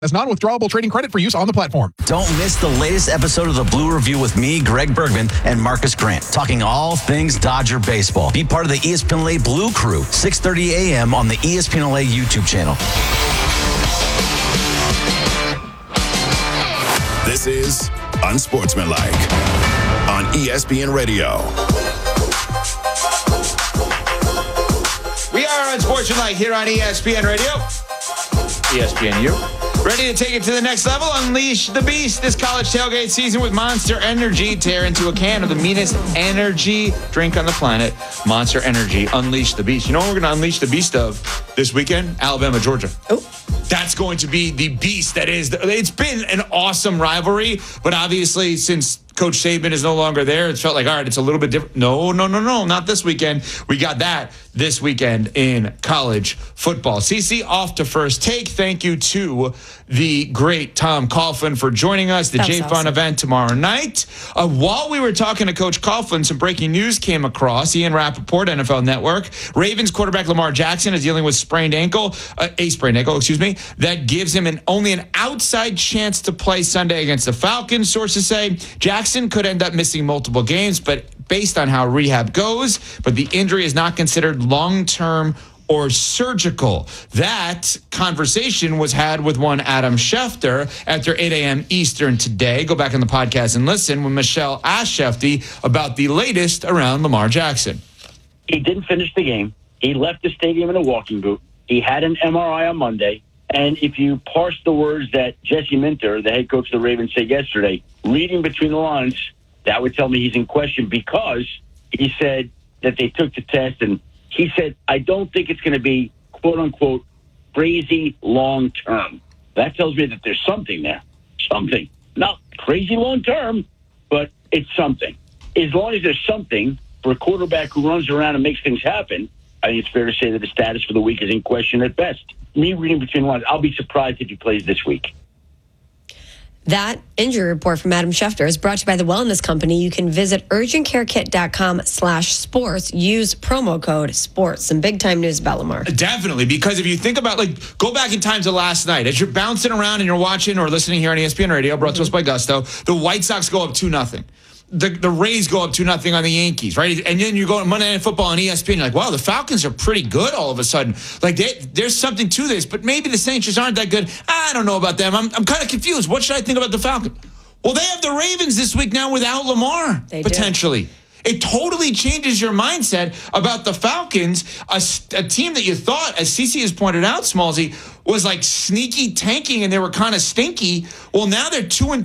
as non-withdrawable trading credit for use on the platform. Don't miss the latest episode of the Blue Review with me, Greg Bergman, and Marcus Grant, talking all things Dodger baseball. Be part of the ESPN LA Blue Crew, 6:30 a.m. on the ESPN LA YouTube channel. This is Unsportsmanlike on ESPN Radio. We are Unsportsmanlike here on ESPN Radio. ESPNU. Ready to take it to the next level? Unleash the beast this college tailgate season with Monster Energy. Tear into a can of the meanest energy drink on the planet. Monster Energy. Unleash the beast. You know what we're going to unleash the beast of this weekend? Alabama, Georgia. Oh. That's going to be the beast that is. It's been an awesome rivalry, but obviously since Coach Saban is no longer there, it's felt like, all right, it's a little bit different. No, not this weekend. We got that this weekend in college football. CC off to First Take. Thank you to the great Tom Coughlin for joining us. The J-Fun event tomorrow night. While we were talking to Coach Coughlin, some breaking news came across. Ian Rappaport, NFL Network. Ravens quarterback Lamar Jackson is dealing with a sprained ankle, that gives him only an outside chance to play Sunday against the Falcons. Sources say Jackson could end up missing multiple games, but based on how rehab goes, but the injury is not considered long-term or surgical. That conversation was had with one Adam Schefter after 8 a.m. Eastern today. Go back on the podcast and listen when Michelle asked Schefter about the latest around Lamar Jackson. He didn't finish the game. He left the stadium in a walking boot. He had an MRI on Monday. And if you parse the words that Jesse Minter, the head coach of the Ravens, said yesterday, reading between the lines, that would tell me he's in question because he said that they took the test and he said, I don't think it's going to be, quote unquote, crazy long term. That tells me that there's something there. Something. Not crazy long term, but it's something. As long as there's something for a quarterback who runs around and makes things happen, I think it's fair to say that the status for the week is in question at best. Me reading between the lines, I'll be surprised if he plays this week. That injury report from Adam Schefter is brought to you by The Wellness Company. You can visit urgentcarekit.com/sports. Use promo code SPORTS. Some big-time news about Lamar. Definitely, because if you think about, go back in time to last night. As you're bouncing around and you're watching or listening here on ESPN Radio, brought to us by Gusto, the White Sox go up 2-0. The Rays go up 2-0 on the Yankees, right? And then you go to Monday Night Football on ESPN. You're like, wow, the Falcons are pretty good all of a sudden. There's something to this, but maybe the Saints just aren't that good. I don't know about them. I'm kind of confused. What should I think about the Falcons? Well, they have the Ravens this week now without Lamar, potentially. It totally changes your mindset about the Falcons, a team that you thought, as CC has pointed out, Smallsy, was like sneaky tanking and they were kind of stinky. Well, now they're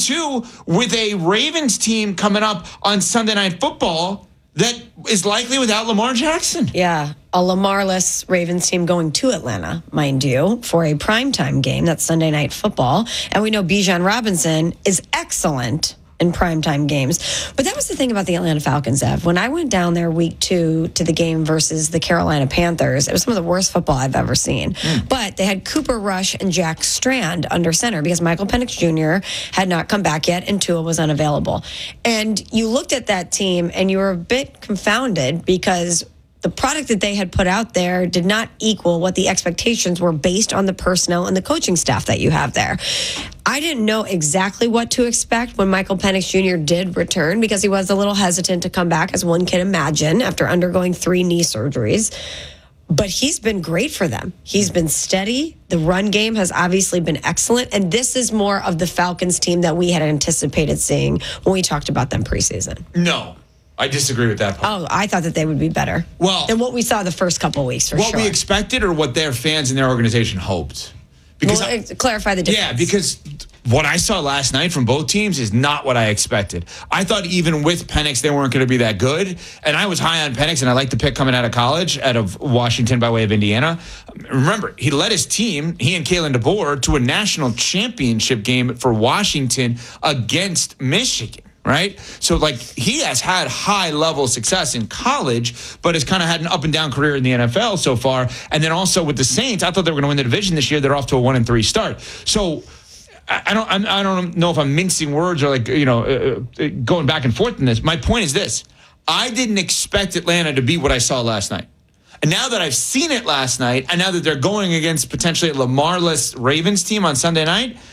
2-2 with a Ravens team coming up on Sunday Night Football that is likely without Lamar Jackson. Yeah, a Lamar-less Ravens team going to Atlanta, mind you, for a primetime game. That's Sunday Night Football. And we know Bijan Robinson is excellent in primetime games. But that was the thing about the Atlanta Falcons, Ev. When I went down there week 2 to the game versus the Carolina Panthers, it was some of the worst football I've ever seen. But they had Cooper Rush and Jack Strand under center because Michael Penix Jr. had not come back yet and Tua was unavailable. And you looked at that team and you were a bit confounded because the product that they had put out there did not equal what the expectations were based on the personnel and the coaching staff that you have there. I didn't know exactly what to expect when Michael Penix Jr. did return because he was a little hesitant to come back, as one can imagine, after undergoing 3 knee surgeries. But he's been great for them. He's been steady. The run game has obviously been excellent. And this is more of the Falcons team that we had anticipated seeing when we talked about them preseason. No. I disagree with that part. Oh, I thought that they would be better than what we saw the first couple of weeks, for sure. What we expected or what their fans and their organization hoped? Because clarify the difference. Yeah, because what I saw last night from both teams is not what I expected. I thought even with Penix, they weren't going to be that good. And I was high on Penix, and I liked the pick coming out of college, out of Washington by way of Indiana. Remember, he led his team, he and Kalen DeBoer, to a national championship game for Washington against Michigan. Right? So, he has had high-level success in college, but has kind of had an up-and-down career in the NFL so far. And then also with the Saints, I thought they were going to win the division this year. They're off to a 1-3 start. So, I don't know if I'm mincing words or, going back and forth in this. My point is this. I didn't expect Atlanta to be what I saw last night. And now that I've seen it last night, and now that they're going against potentially a Lamar-less Ravens team on Sunday night,